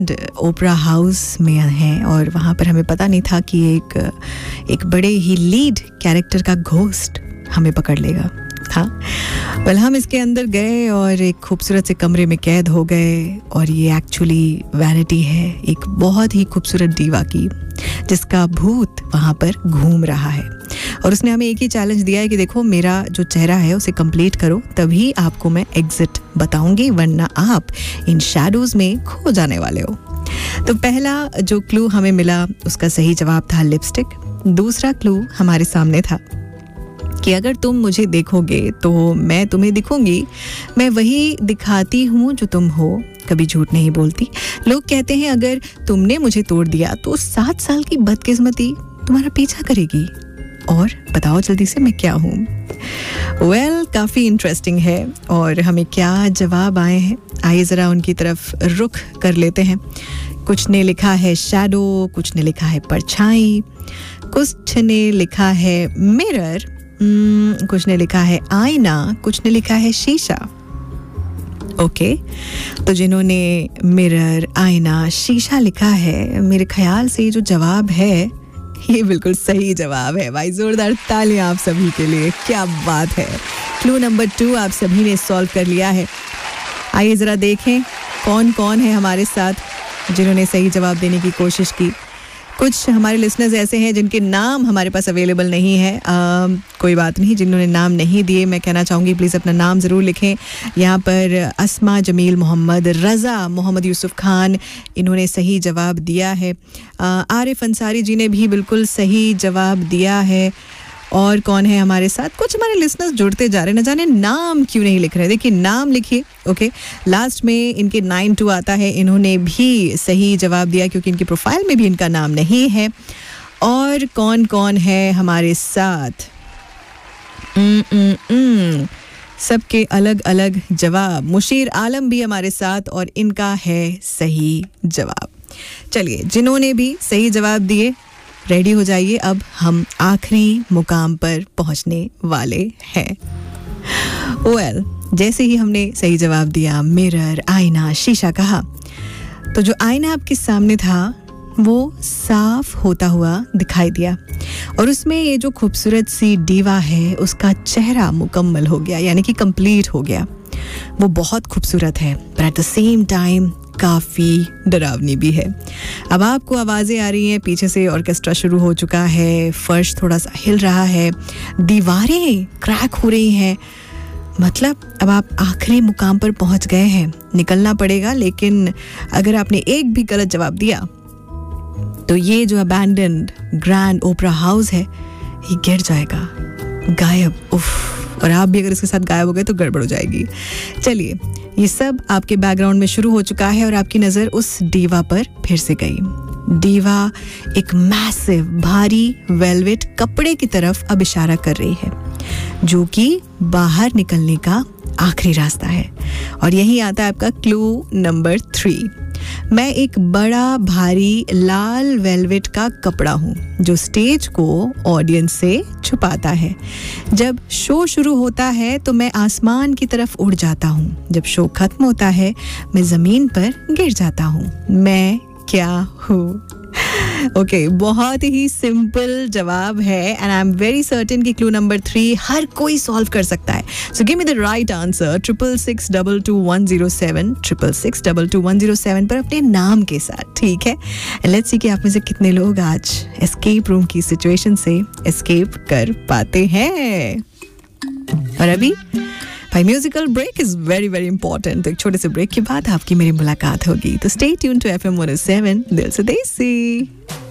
ओपरा house में हैं और वहाँ पर हमें पता नहीं था कि एक बड़े ही लीड कैरेक्टर का घोस्ट हमें पकड़ लेगा था। वेल हम इसके अंदर गए और एक खूबसूरत से कमरे में कैद हो गए और ये एक्चुअली वैनिटी है एक बहुत ही खूबसूरत दीवा की, जिसका भूत वहाँ पर घूम रहा है और उसने हमें एक ही चैलेंज दिया है कि देखो मेरा जो चेहरा है उसे कंप्लीट करो, तभी आपको मैं एग्जिट बताऊंगी, वरना आप इन शैडोज में खो जाने वाले हो। तो पहला जो क्लू हमें मिला उसका सही जवाब था लिपस्टिक। दूसरा क्लू हमारे सामने था कि अगर तुम मुझे देखोगे तो मैं तुम्हें दिखूंगी, मैं वही दिखाती हूँ जो तुम हो, कभी झूठ नहीं बोलती। लोग कहते हैं अगर तुमने मुझे तोड़ दिया तो 7 साल की बदकिस्मती तुम्हारा पीछा करेगी, और बताओ जल्दी से मैं क्या हूँ। वेल काफ़ी इंटरेस्टिंग है और हमें क्या जवाब आए हैं, आइए ज़रा उनकी तरफ रुख कर लेते हैं। कुछ ने लिखा है शैडो, कुछ ने लिखा है परछाई, कुछ ने लिखा है मिरर, कुछ ने लिखा है आईना, कुछ ने लिखा है शीशा। ओके, तो जिन्होंने मिरर, आईना, शीशा लिखा है, मेरे ख्याल से ये जो जवाब है ये बिल्कुल सही जवाब है। भाई जोरदार तालियां आप सभी के लिए, क्या बात है। क्लू नंबर 2 आप सभी ने सॉल्व कर लिया है। आइए ज़रा देखें कौन कौन है हमारे साथ जिन्होंने सही जवाब देने की कोशिश की। कुछ हमारे लिसनर्स ऐसे हैं जिनके नाम हमारे पास अवेलेबल नहीं है, कोई बात नहीं, जिन्होंने नाम नहीं दिए मैं कहना चाहूँगी प्लीज़ अपना नाम ज़रूर लिखें। यहाँ पर अस्मा जमील मोहम्मद, रज़ा मोहम्मद यूसुफ खान, इन्होंने सही जवाब दिया है। आरिफ अंसारी जी ने भी बिल्कुल सही जवाब दिया है। और कौन है हमारे साथ, कुछ हमारे लिसनर्स जुड़ते जा रहे हैं, न जाने नाम क्यों नहीं लिख रहे। देखिए नाम लिखिए। ओके, लास्ट में इनके 92 आता है, इन्होंने भी सही जवाब दिया क्योंकि इनकी प्रोफाइल में भी इनका नाम नहीं है। और कौन कौन है हमारे साथ, सबके अलग अलग जवाब। मुशीर आलम भी हमारे साथ और इनका है सही जवाब। चलिए जिन्होंने भी सही जवाब दिए रेडी हो जाइए, अब हम आखिरी मुकाम पर पहुंचने वाले हैं। वेल जैसे ही हमने सही जवाब दिया, मिरर, आईना, शीशा कहा, तो जो आईना आपके सामने था वो साफ होता हुआ दिखाई दिया और उसमें ये जो खूबसूरत सी दीवा है उसका चेहरा मुकम्मल हो गया, यानी कि कंप्लीट हो गया। वो बहुत खूबसूरत है पर एट द सेम टाइम काफ़ी डरावनी भी है। अब आपको आवाज़ें आ रही हैं पीछे से, ऑर्केस्ट्रा शुरू हो चुका है, फर्श थोड़ा सा हिल रहा है, दीवारें क्रैक हो रही हैं, मतलब अब आप आखिरी मुकाम पर पहुंच गए हैं, निकलना पड़ेगा। लेकिन अगर आपने एक भी गलत जवाब दिया तो ये जो अबैंडन्ड ग्रैंड ओपरा हाउस है ये गिर जाएगा, गायब। उफ, और आप भी अगर इसके साथ गायब हो गए तो गड़बड़ हो जाएगी। चलिए ये सब आपके बैकग्राउंड में शुरू हो चुका है और आपकी नज़र उस दीवा पर फिर से गई। दीवा एक मैसिव भारी वेलवेट कपड़े की तरफ अब इशारा कर रही है, जो कि बाहर निकलने का आखिरी रास्ता है। और यही आता है आपका क्लू नंबर 3। मैं एक बड़ा भारी लाल वेलवेट का कपड़ा हूँ जो स्टेज को ऑडियंस से छुपाता है। जब शो शुरू होता है तो मैं आसमान की तरफ उड़ जाता हूँ, जब शो खत्म होता है मैं ज़मीन पर गिर जाता हूँ। मैं क्या हूँ? ओके, बहुत ही सिंपल जवाब है and I am very certain कि क्लू नंबर 3 हर कोई सॉल्व कर सकता है। So give me the right answer 66622107 66622107 पर अपने नाम के साथ, ठीक है। लेट्स सी कि आप में से कितने लोग आज एस्केप रूम की सिचुएशन से एस्केप कर पाते हैं। और अभी भाई musical break is very very important. तो एक छोटे से ब्रेक के बाद आपकी मेरी मुलाकात होगी, तो स्टे ट्यून टू FM 107 दिल से देसी।